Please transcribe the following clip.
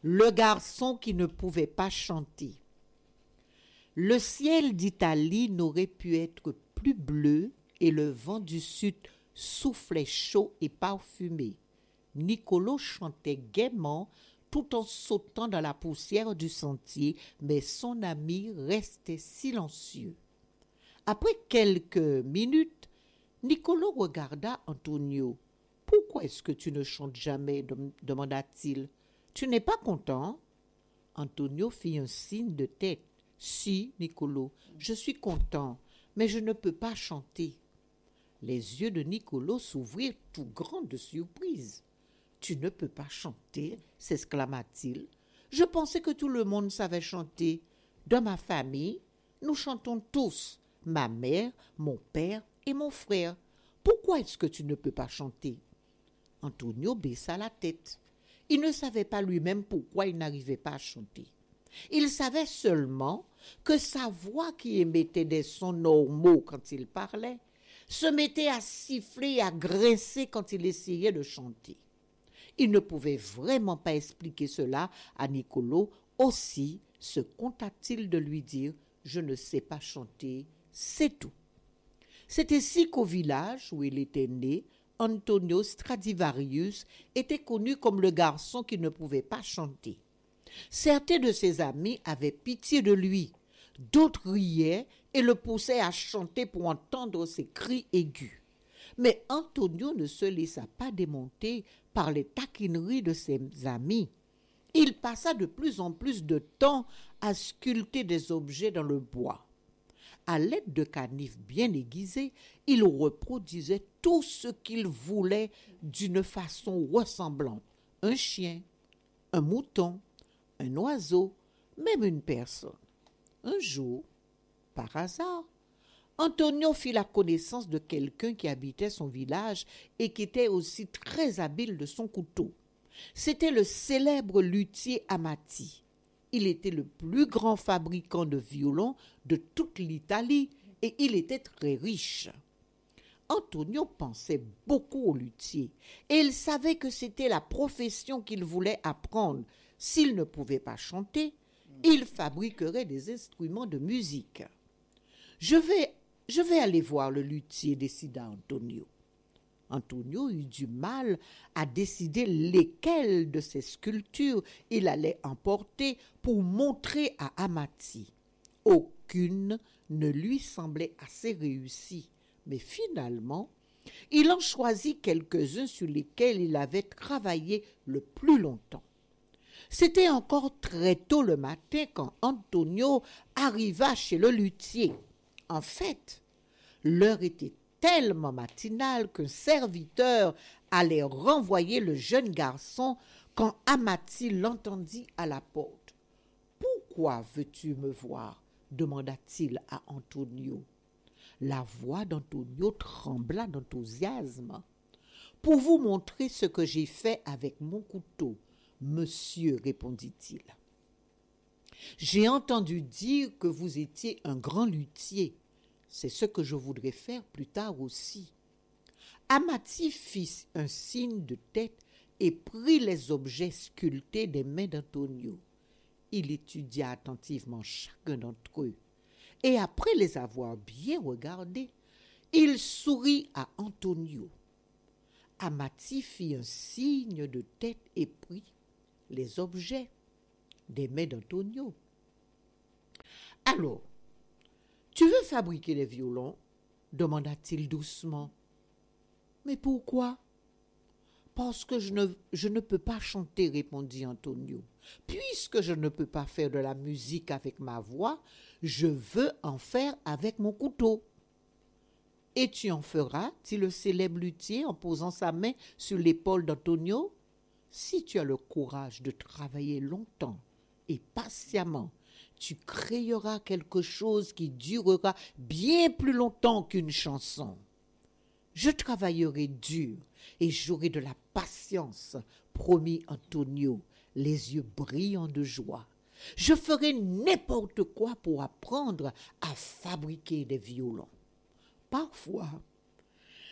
Le garçon qui ne pouvait pas chanter. Le ciel d'Italie n'aurait pu être plus bleu et le vent du sud soufflait chaud et parfumé. Niccolò chantait gaiement tout en sautant dans la poussière du sentier, mais son ami restait silencieux. Après quelques minutes, Niccolò regarda Antonio. « Pourquoi est-ce que tu ne chantes jamais ?» demanda-t-il. « Tu n'es pas content ?» Antonio fit un signe de tête. « Si, Niccolò, je suis content, mais je ne peux pas chanter. » Les yeux de Niccolò s'ouvrirent tout grands de surprise. « Tu ne peux pas chanter ?» s'exclama-t-il. « Je pensais que tout le monde savait chanter. Dans ma famille, nous chantons tous, ma mère, mon père et mon frère. Pourquoi est-ce que tu ne peux pas chanter ?» Antonio baissa la tête. Il ne savait pas lui-même pourquoi il n'arrivait pas à chanter. Il savait seulement que sa voix qui émettait des sons normaux quand il parlait se mettait à siffler et à grincer quand il essayait de chanter. Il ne pouvait vraiment pas expliquer cela à Niccolò, aussi se contenta-t-il de lui dire « Je ne sais pas chanter, c'est tout ». C'est ainsi qu'au village où il était né, Antonio Stradivarius était connu comme le garçon qui ne pouvait pas chanter. Certains de ses amis avaient pitié de lui, d'autres riaient et le poussaient à chanter pour entendre ses cris aigus. Mais Antonio ne se laissa pas démonter par les taquineries de ses amis. Il passa de plus en plus de temps à sculpter des objets dans le bois. À l'aide de canifs bien aiguisés, il reproduisait tout ce qu'il voulait d'une façon ressemblante. Un chien, un mouton, un oiseau, même une personne. Un jour, par hasard, Antonio fit la connaissance de quelqu'un qui habitait son village et qui était aussi très habile de son couteau. C'était le célèbre luthier Amati. Il était le plus grand fabricant de violons de toute l'Italie et il était très riche. Antonio pensait beaucoup au luthier et il savait que c'était la profession qu'il voulait apprendre. S'il ne pouvait pas chanter, il fabriquerait des instruments de musique. Je vais aller voir le luthier, décida Antonio. Antonio eut du mal à décider lesquelles de ses sculptures il allait emporter pour montrer à Amati. Aucune ne lui semblait assez réussie, mais finalement, il en choisit quelques-uns sur lesquels il avait travaillé le plus longtemps. C'était encore très tôt le matin quand Antonio arriva chez le luthier. En fait, l'heure était tellement matinale qu'un serviteur allait renvoyer le jeune garçon quand Amati l'entendit à la porte. « Pourquoi veux-tu me voir ?» demanda-t-il à Antonio. La voix d'Antonio trembla d'enthousiasme. « Pour vous montrer ce que j'ai fait avec mon couteau, monsieur, répondit-il. J'ai entendu dire que vous étiez un grand luthier. C'est ce que je voudrais faire plus tard aussi. » Amati fit un signe de tête et prit les objets sculptés des mains d'Antonio. Il étudia attentivement chacun d'entre eux et après les avoir bien regardés, il sourit à Antonio. Amati fit un signe de tête et prit les objets des mains d'Antonio. « Alors, tu veux fabriquer des violons ?» demanda-t-il doucement. « Mais pourquoi ?»« Parce que je ne peux pas chanter, répondit Antonio. Puisque je ne peux pas faire de la musique avec ma voix, je veux en faire avec mon couteau. » « Et tu en feras, dit le célèbre luthier en posant sa main sur l'épaule d'Antonio. Si tu as le courage de travailler longtemps et patiemment, tu créeras quelque chose qui durera bien plus longtemps qu'une chanson. Je travaillerai dur et j'aurai de la patience, promit Antonio, les yeux brillants de joie. Je ferai n'importe quoi pour apprendre à fabriquer des violons. Parfois,